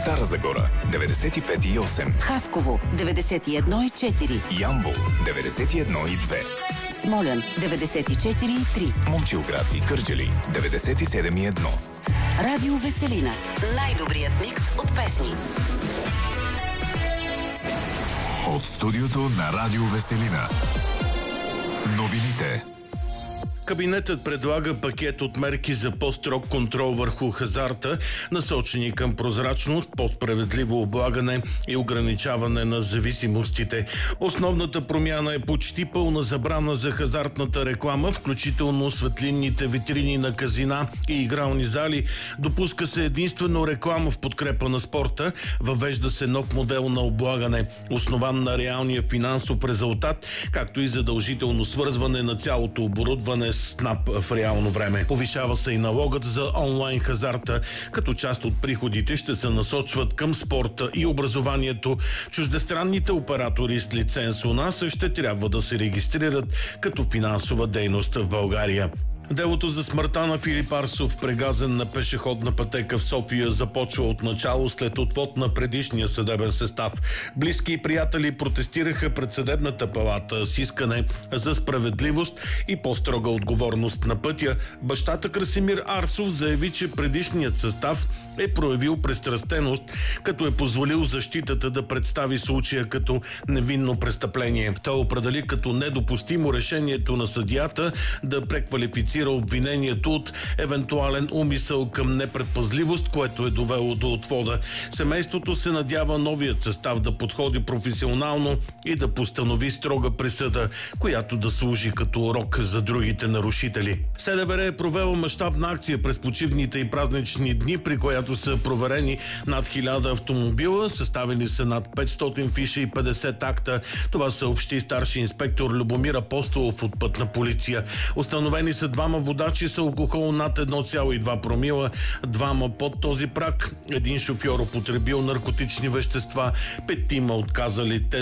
Стара Загора 95,8, Хасково 91,4, Ямбол 91,2, Смолян 94,3, Момчилград и Кърджали 97,1. Радио Веселина. Най-добрият микс от песни. От студиото на Радио Веселина. Новините. Кабинетът предлага пакет от мерки за по-строг контрол върху хазарта, насочени към прозрачност, по-справедливо облагане и ограничаване на зависимостите. Основната промяна е почти пълна забрана за хазартната реклама, включително светлинните витрини на казина и игрални зали. Допуска се единствено реклама в подкрепа на спорта. Въвежда се нов модел на облагане, основан на реалния финансов резултат, както и задължително свързване на цялото оборудване с НАП в реално време. Повишава се и налогът за онлайн хазарта, като част от приходите ще се насочват към спорта и образованието. Чуждестранните оператори с лиценз у нас ще трябва да се регистрират като финансова дейност в България. Делото за смъртта на Филип Арсов, прегазен на пешеходна пътека в София, започва от начало след отвод на предишния съдебен състав. Близки и приятели протестираха пред съдебната палата с искане за справедливост и по-строга отговорност на пътя. Бащата Красимир Арсов заяви, че предишният състав е проявил пристрастеност, като е позволил защитата да представи случая като невинно престъпление. Той определи като недопустимо решението на съдията да преквалифицира обвинението от евентуален умисъл към непредпазливост, което е довело до отвода. Семейството се надява новият състав да подходи професионално и да постанови строга присъда, която да служи като урок за другите нарушители. СДВР е провела мащабна акция през почивните и празнични дни, при която са проверени над 1000 автомобила, съставени са над 500 фиша и 50 акта. Това съобщи старши инспектор Любомир Апостолов от Пътна полиция. Установени са 2 водачи с алкохол над 1,2 промила, 2 под този праг, 1 шофьор употребил наркотични вещества, 5 отказали тест